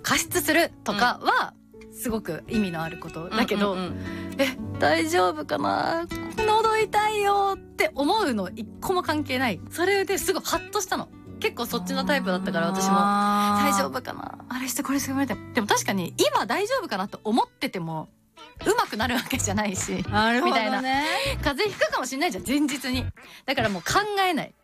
加湿するとかはすごく意味のあることだけど、大丈夫かな、喉痛いよって思うの一個も関係ない。それですごいハッとしたの。結構そっちのタイプだったから、私も大丈夫かな、あれしてこれしてもらって、でも確かに今大丈夫かなと思っててもうまくなるわけじゃないし、みたいな、風邪ひくかもしれないじゃん前日に。だからもう考えない、